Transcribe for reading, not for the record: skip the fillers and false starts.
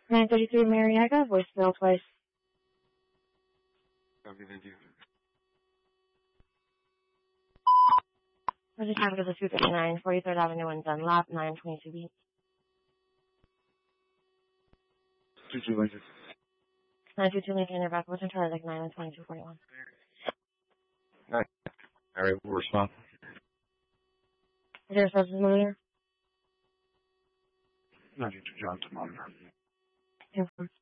933 Mariaga, voicemail twice. Okay, thank you. What's the time? Because it's 239, 43rd Avenue in Dunlap, 922B. 22 Lincoln. 922 Lincoln, you're back. What's in charge? Like 9 and 2241. All right, we'll respond. Is there a substance monitor? 92 Johnson monitor. Confirm.